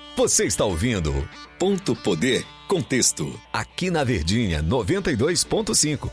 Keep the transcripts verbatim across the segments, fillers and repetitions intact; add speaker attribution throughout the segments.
Speaker 1: Você está ouvindo Ponto Poder Contexto, aqui na Verdinha noventa e dois ponto cinco.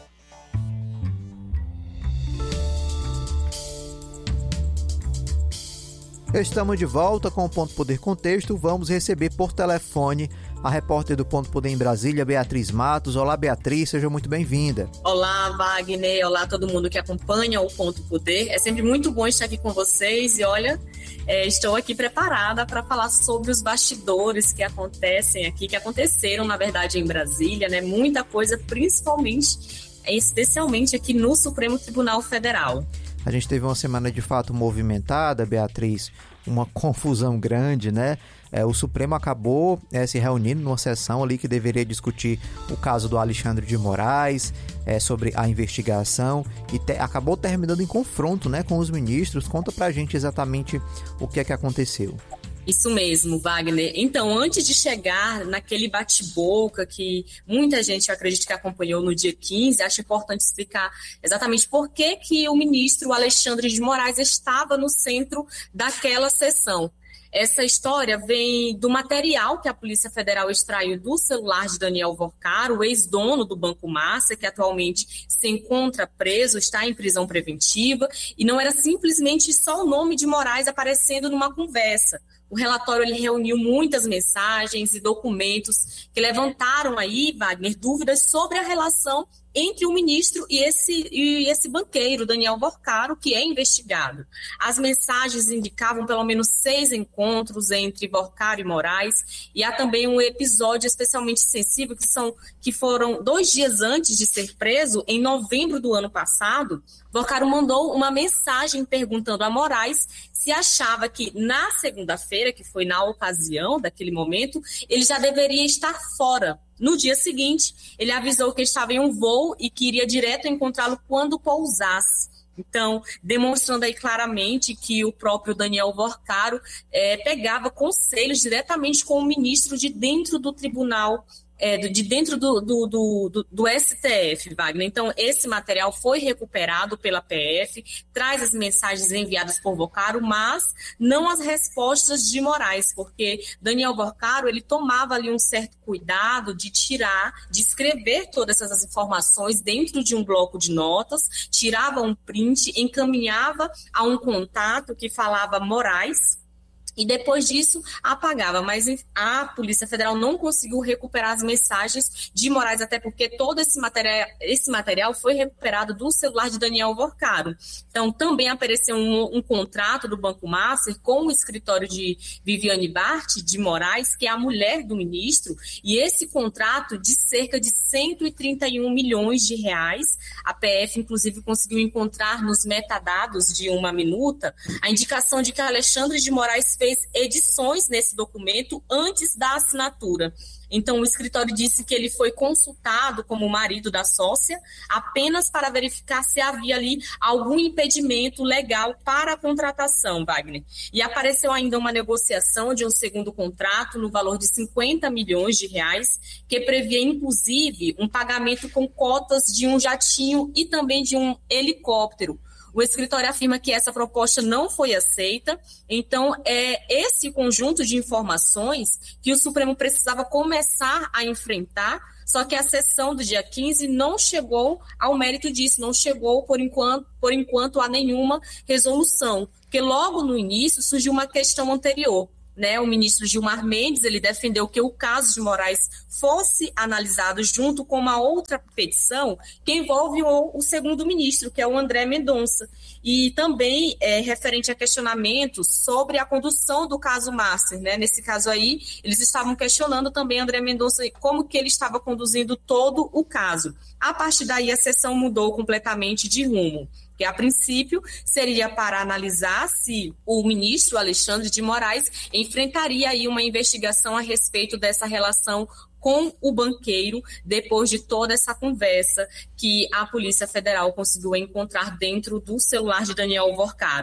Speaker 2: Estamos de volta com o Ponto Poder Contexto. Vamos receber por telefone a repórter do Ponto Poder em Brasília, Beatriz Matos. Olá, Beatriz, seja muito bem-vinda.
Speaker 3: Olá, Wagner. Olá, todo mundo que acompanha o Ponto Poder. É sempre muito bom estar aqui com vocês e, olha, é, estou aqui preparada para falar sobre os bastidores que acontecem aqui, que aconteceram, na verdade, em Brasília, né? Muita coisa, principalmente, especialmente aqui no Supremo Tribunal Federal.
Speaker 2: A gente teve uma semana de fato movimentada, Beatriz, uma confusão grande, né? É, o Supremo acabou é, se reunindo numa sessão ali que deveria discutir o caso do Alexandre de Moraes, é, sobre a investigação, e te, acabou terminando em confronto, né, com os ministros. Conta pra gente exatamente o que é que aconteceu.
Speaker 3: Isso mesmo, Wagner. Então, antes de chegar naquele bate-boca que muita gente, eu acredito que acompanhou no dia quinze, acho importante explicar exatamente por que, que o ministro Alexandre de Moraes estava no centro daquela sessão. Essa história vem do material que a Polícia Federal extraiu do celular de Daniel Vorcaro, o ex-dono do Banco Master, que atualmente se encontra preso, está em prisão preventiva, e não era simplesmente só o nome de Moraes aparecendo numa conversa. O relatório ele reuniu muitas mensagens e documentos que levantaram aí, Wagner, dúvidas sobre a relação entre o ministro e esse, e esse banqueiro, Daniel Vorcaro, que é investigado. As mensagens indicavam pelo menos seis encontros entre Vorcaro e Moraes, e há também um episódio especialmente sensível, que, são, que foram dois dias antes de ser preso, em novembro do ano passado. Vorcaro mandou uma mensagem perguntando a Moraes se achava que na segunda-feira, que foi na ocasião daquele momento, ele já deveria estar fora. No dia seguinte, ele avisou que estava em um voo e que iria direto encontrá-lo quando pousasse. Então, demonstrando aí claramente que o próprio Daniel Vorcaro é, pegava conselhos diretamente com o ministro de dentro do tribunal, É, de dentro do, do, do, do, do S T F, Wagner. Então, esse material foi recuperado pela P F, traz as mensagens enviadas por Vorcaro, mas não as respostas de Moraes, porque Daniel Vorcaro, ele tomava ali um certo cuidado de tirar, de escrever todas essas informações dentro de um bloco de notas, tirava um print, encaminhava a um contato que falava Moraes, e depois disso apagava, mas a Polícia Federal não conseguiu recuperar as mensagens de Moraes, até porque todo esse material, esse material foi recuperado do celular de Daniel Vorcaro. Então, também apareceu um, um contrato do Banco Master com o escritório de Viviane Bart de Moraes, que é a mulher do ministro, e esse contrato de cerca de cento e trinta e um milhões de reais, a P F, inclusive, conseguiu encontrar nos metadados de uma minuta a indicação de que Alexandre de Moraes fez edições nesse documento antes da assinatura. Então, o escritório disse que ele foi consultado como marido da sócia apenas para verificar se havia ali algum impedimento legal para a contratação, Wagner. E apareceu ainda uma negociação de um segundo contrato no valor de cinquenta milhões de reais, que previa, inclusive, um pagamento com cotas de um jatinho e também de um helicóptero. O escritório afirma que essa proposta não foi aceita, então é esse conjunto de informações que o Supremo precisava começar a enfrentar, só que a sessão do dia quinze não chegou ao mérito disso, não chegou por enquanto, por enquanto a nenhuma resolução, porque logo no início surgiu uma questão anterior. Né, o ministro Gilmar Mendes, ele defendeu que o caso de Moraes fosse analisado junto com uma outra petição que envolve o, o segundo ministro, que é o André Mendonça, e também é, referente a questionamentos sobre a condução do caso Master. Né? Nesse caso aí, eles estavam questionando também André Mendonça como que ele estava conduzindo todo o caso. A partir daí, a sessão mudou completamente de rumo, que a princípio seria para analisar se o ministro Alexandre de Moraes enfrentaria aí uma investigação a respeito dessa relação com o banqueiro, depois de toda essa conversa que a Polícia Federal conseguiu encontrar dentro do celular de Daniel Vorcaro.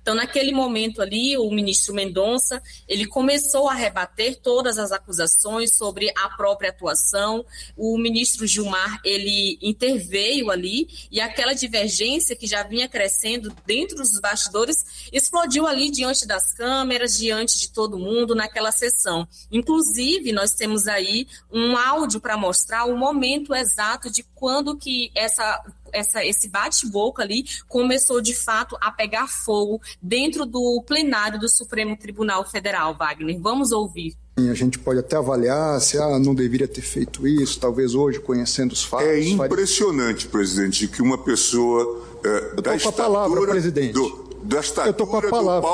Speaker 3: Então, naquele momento ali, o ministro Mendonça, ele começou a rebater todas as acusações sobre a própria atuação. O ministro Gilmar, ele interveio ali e aquela divergência que já vinha crescendo dentro dos bastidores explodiu ali diante das câmeras, diante de todo mundo naquela sessão. Inclusive, nós temos aí um áudio para mostrar o momento exato de quando que essa, essa, esse bate-boca ali começou de fato a pegar fogo dentro do plenário do Supremo Tribunal Federal, Wagner. Vamos ouvir.
Speaker 4: A gente pode até avaliar se ah, não deveria ter feito isso, talvez hoje, conhecendo os fatos.
Speaker 5: É impressionante, faria... presidente, que uma pessoa é, da estatura...
Speaker 4: palavra, presidente.
Speaker 5: Do... da estatura
Speaker 4: do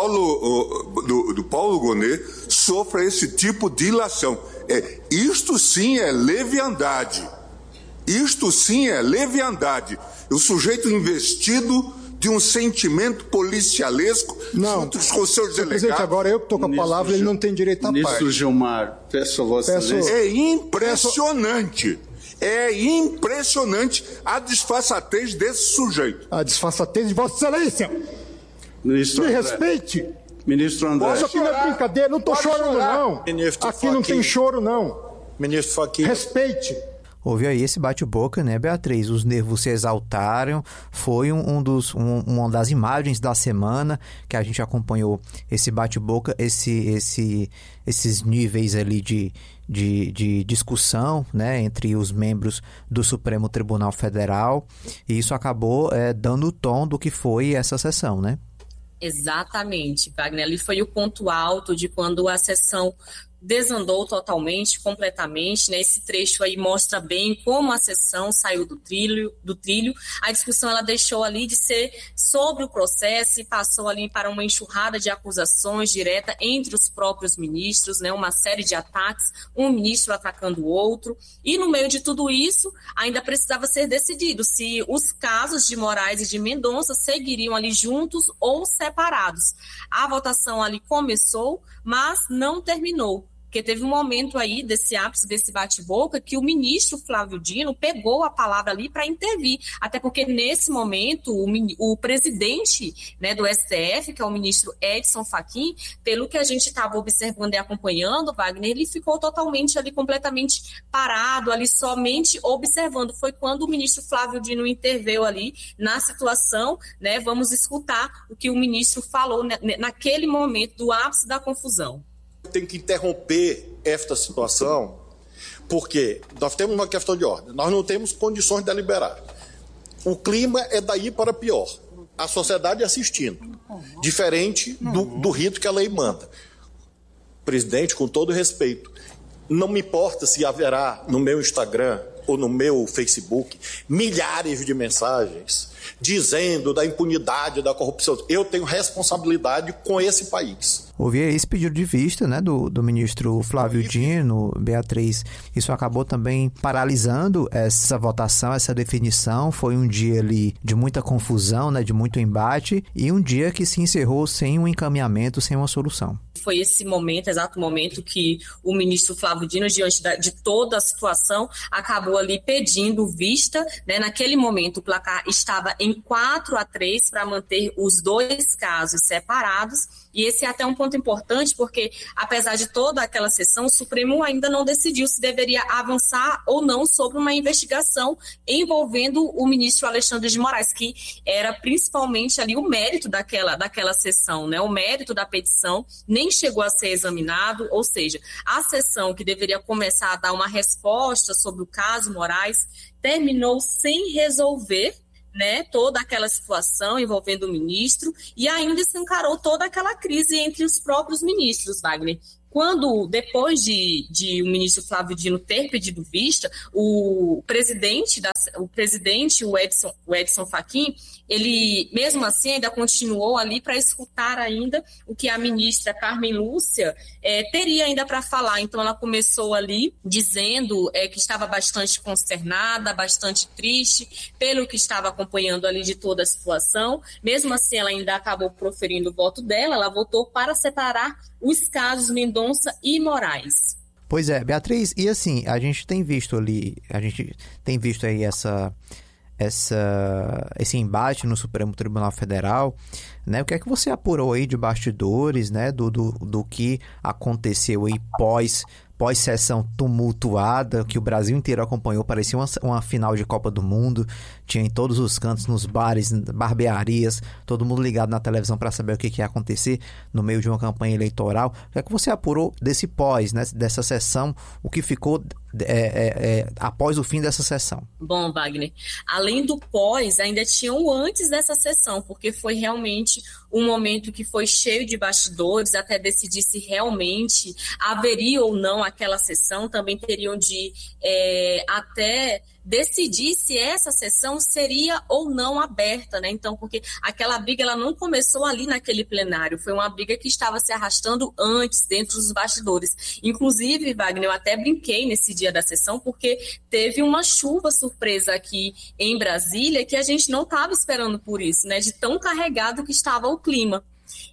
Speaker 5: Paulo, do, do Paulo Gonet sofra esse tipo de ilação. É, isto sim é leviandade. Isto sim é leviandade. O sujeito investido de um sentimento policialesco
Speaker 4: não,
Speaker 5: junto com seus delegados.
Speaker 4: Presidente, agora eu que estou com a
Speaker 6: Ministro
Speaker 4: palavra,
Speaker 6: Gil...
Speaker 4: ele não tem direito à
Speaker 6: Ministro
Speaker 4: parte.
Speaker 6: Ministro Gilmar, peço a Vossa Excelência...
Speaker 5: É impressionante. É impressionante a disfarçatez desse sujeito.
Speaker 4: A disfarçatez de Vossa Excelência.
Speaker 6: Ministro
Speaker 4: Me
Speaker 6: André.
Speaker 4: respeite.
Speaker 6: Ministro André.
Speaker 4: Isso aqui não é brincadeira, não estou chorando, chorar. não.
Speaker 7: Ministro
Speaker 4: aqui não tem choro, não.
Speaker 7: Ministro Fachin.
Speaker 4: Respeite.
Speaker 2: Houve aí esse bate-boca, né, Beatriz? Os nervos se exaltaram, foi um, um dos, um, uma das imagens da semana que a gente acompanhou esse bate-boca, esse, esse, esses níveis ali de, de, de discussão, né, entre os membros do Supremo Tribunal Federal, e isso acabou é, dando o tom do que foi essa sessão, né?
Speaker 3: Exatamente, Wagner. Ali foi o ponto alto de quando a sessão desandou totalmente, completamente, né? Esse trecho aí mostra bem como a sessão saiu do trilho, do trilho. A discussão ela deixou ali de ser sobre o processo e passou ali para uma enxurrada de acusações direta entre os próprios ministros, né? Uma série de ataques, um ministro atacando o outro. E no meio de tudo isso, ainda precisava ser decidido se os casos de Moraes e de Mendonça seguiriam ali juntos ou separados. A votação ali começou, mas não terminou. Porque teve um momento aí desse ápice, desse bate-boca, que o ministro Flávio Dino pegou a palavra ali para intervir. Até porque, nesse momento, o, o presidente, né, do S T F, que é o ministro Edson Fachin, pelo que a gente estava observando e acompanhando, Wagner, ele ficou totalmente ali, completamente parado, ali somente observando. Foi quando o ministro Flávio Dino interveio ali na situação, né? Vamos escutar o que o ministro falou naquele momento do ápice da confusão.
Speaker 7: Tem que interromper esta situação, porque nós temos uma questão de ordem, nós não temos condições de deliberar. O clima é daí para pior. A sociedade assistindo, diferente do, do rito que a lei manda. Presidente, com todo respeito, não me importa se haverá no meu Instagram ou no meu Facebook milhares de mensagens dizendo da impunidade, da corrupção. Eu tenho responsabilidade com esse país.
Speaker 2: Houve esse pedido de vista, né, do, do ministro Flávio Dino, Beatriz. Isso acabou também paralisando essa votação, essa definição. Foi um dia ali de muita confusão, né, de muito embate, e um dia que se encerrou sem um encaminhamento, sem uma solução.
Speaker 3: Foi esse momento, exato momento, que o ministro Flávio Dino, diante da, de toda a situação, acabou ali pedindo vista, né? Naquele momento o placar estava em quatro a três para manter os dois casos separados, e esse é até um ponto importante, porque apesar de toda aquela sessão, o Supremo ainda não decidiu se deveria avançar ou não sobre uma investigação envolvendo o ministro Alexandre de Moraes, que era principalmente ali o mérito daquela, daquela sessão, né? O mérito da petição nem chegou a ser examinado, ou seja, a sessão que deveria começar a dar uma resposta sobre o caso Moraes terminou sem resolver, né, toda aquela situação envolvendo o ministro, e ainda escancarou toda aquela crise entre os próprios ministros, Wagner. Quando, depois de, de o ministro Flávio Dino ter pedido vista, o presidente, da, o presidente, o Edson, o Edson Fachin, ele, mesmo assim, ainda continuou ali para escutar ainda o que a ministra Carmen Lúcia é, teria ainda para falar. Então, ela começou ali dizendo é, que estava bastante consternada, bastante triste, pelo que estava acompanhando ali de toda a situação. Mesmo assim, ela ainda acabou proferindo o voto dela, ela votou para separar os casos Mendonça e Moraes.
Speaker 2: Pois é, Beatriz, e assim, a gente tem visto ali, a gente tem visto aí essa, essa, esse embate no Supremo Tribunal Federal, né? O que é que você apurou aí de bastidores, né? Do, do, do que aconteceu aí pós, pós-sessão tumultuada, que o Brasil inteiro acompanhou, parecia uma, uma final de Copa do Mundo, tinha em todos os cantos, nos bares, barbearias, todo mundo ligado na televisão para saber o que, que ia acontecer no meio de uma campanha eleitoral. O que é que você apurou desse pós, né? Dessa sessão, o que ficou é, é, é, após o fim dessa sessão?
Speaker 3: Bom, Wagner, além do pós, ainda tinha o antes dessa sessão, porque foi realmente um momento que foi cheio de bastidores, até decidir se realmente haveria ou não aquela sessão, também teriam de é, até decidir se essa sessão seria ou não aberta, né? Então, porque aquela briga ela não começou ali naquele plenário, foi uma briga que estava se arrastando antes, dentro dos bastidores. Inclusive, Wagner, eu até brinquei nesse dia da sessão, porque teve uma chuva surpresa aqui em Brasília que a gente não estava esperando por isso, né? De tão carregado que estava o clima.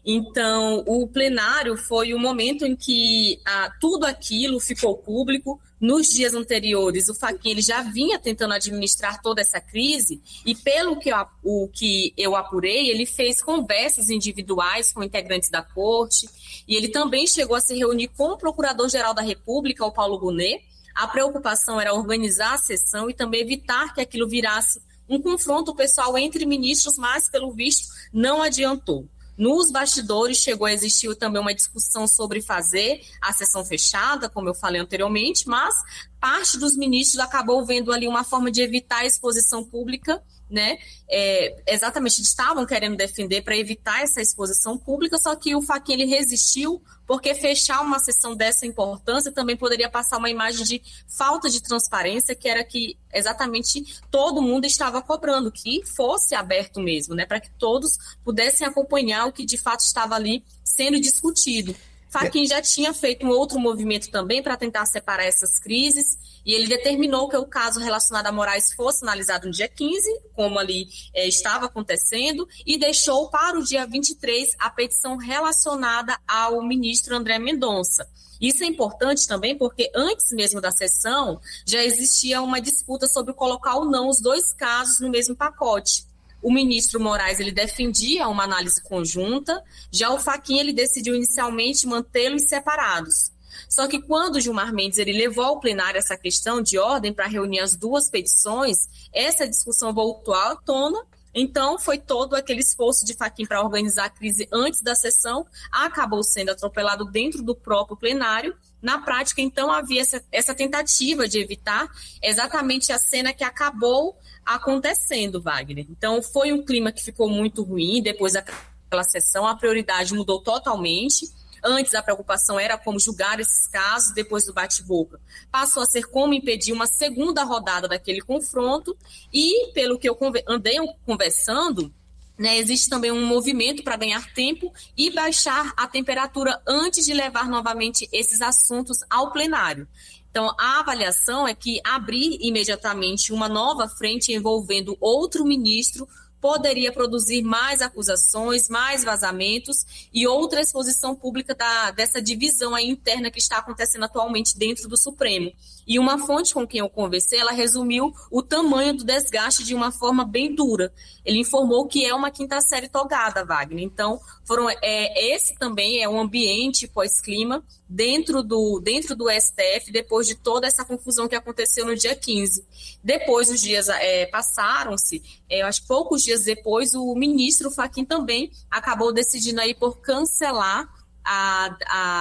Speaker 3: Então, o plenário foi o momento em que ah, tudo aquilo ficou público. Nos dias anteriores, o Fachin ele já vinha tentando administrar toda essa crise e, pelo que eu, o que eu apurei, ele fez conversas individuais com integrantes da corte e ele também chegou a se reunir com o Procurador-Geral da República, o Paulo Gonet. A preocupação era organizar a sessão e também evitar que aquilo virasse um confronto pessoal entre ministros, mas, pelo visto, não adiantou. Nos bastidores chegou a existir também uma discussão sobre fazer a sessão fechada, como eu falei anteriormente, mas parte dos ministros acabou vendo ali uma forma de evitar a exposição pública, né? É, exatamente, estavam querendo defender para evitar essa exposição pública, só que o Fachin ele resistiu, porque fechar uma sessão dessa importância também poderia passar uma imagem de falta de transparência, que era que exatamente todo mundo estava cobrando, que fosse aberto mesmo, né? Para que todos pudessem acompanhar o que de fato estava ali sendo discutido. Fachin já tinha feito um outro movimento também para tentar separar essas crises e ele determinou que o caso relacionado a Moraes fosse analisado no dia quinze, como ali é, estava acontecendo, e deixou para o dia vinte e três a petição relacionada ao ministro André Mendonça. Isso é importante também porque antes mesmo da sessão já existia uma disputa sobre colocar ou não os dois casos no mesmo pacote. O ministro Moraes ele defendia uma análise conjunta, já o Fachin ele decidiu inicialmente mantê-los separados. Só que quando o Gilmar Mendes ele levou ao plenário essa questão de ordem para reunir as duas petições, essa discussão voltou à tona. Então, foi todo aquele esforço de Fachin para organizar a crise antes da sessão, acabou sendo atropelado dentro do próprio plenário. Na prática, então, havia essa, essa tentativa de evitar exatamente a cena que acabou acontecendo, Wagner. Então, foi um clima que ficou muito ruim depois daquela sessão, a prioridade mudou totalmente. Antes, a preocupação era como julgar esses casos, depois do bate-boca. Passou a ser como impedir uma segunda rodada daquele confronto e, pelo que eu andei conversando, né, existe também um movimento para ganhar tempo e baixar a temperatura antes de levar novamente esses assuntos ao plenário. Então, a avaliação é que abrir imediatamente uma nova frente envolvendo outro ministro poderia produzir mais acusações, mais vazamentos e outra exposição pública da, dessa divisão aí interna que está acontecendo atualmente dentro do Supremo. E uma fonte com quem eu conversei, ela resumiu o tamanho do desgaste de uma forma bem dura. Ele informou que é uma quinta série togada, Wagner. Então, foram, é, esse também é um ambiente pós-clima dentro do, dentro do S T F, depois de toda essa confusão que aconteceu no dia quinze. Depois, os dias é, passaram-se, é, eu acho que poucos dias depois, o ministro Fachin também acabou decidindo aí por cancelar A,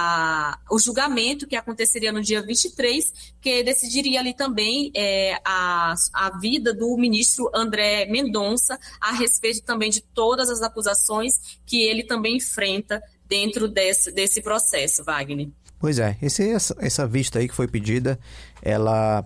Speaker 3: a, o julgamento que aconteceria no dia vinte e três, que decidiria ali também é, a, a vida do ministro André Mendonça a respeito também de todas as acusações que ele também enfrenta dentro desse, desse processo, Wagner.
Speaker 2: Pois é, esse, essa, essa vista aí que foi pedida, ela...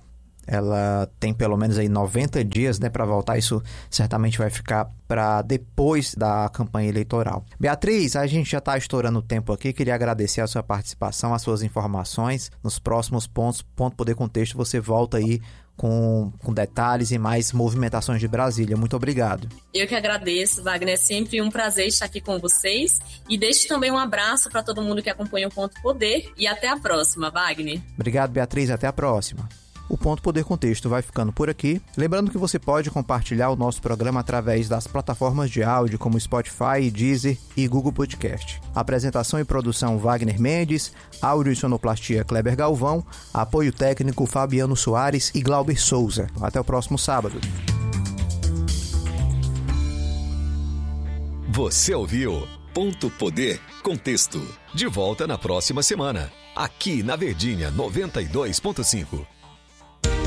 Speaker 2: ela tem pelo menos aí noventa dias, né, para voltar. Isso certamente vai ficar para depois da campanha eleitoral. Beatriz, a gente já está estourando o tempo aqui. Queria agradecer a sua participação, as suas informações. Nos próximos pontos, Ponto Poder Contexto, você volta aí com, com detalhes e mais movimentações de Brasília. Muito obrigado.
Speaker 3: Eu que agradeço, Wagner. É sempre um prazer estar aqui com vocês. E deixo também um abraço para todo mundo que acompanha o Ponto Poder. E até a próxima, Wagner.
Speaker 2: Obrigado, Beatriz. Até a próxima. O Ponto Poder Contexto vai ficando por aqui. Lembrando que você pode compartilhar o nosso programa através das plataformas de áudio como Spotify, Deezer e Google Podcast. Apresentação e produção Wagner Mendes, áudio e sonoplastia Kleber Galvão, apoio técnico Fabiano Soares e Glauber Souza. Até o próximo sábado.
Speaker 1: Você ouviu Ponto Poder Contexto. De volta na próxima semana, aqui na Verdinha noventa e dois ponto cinco.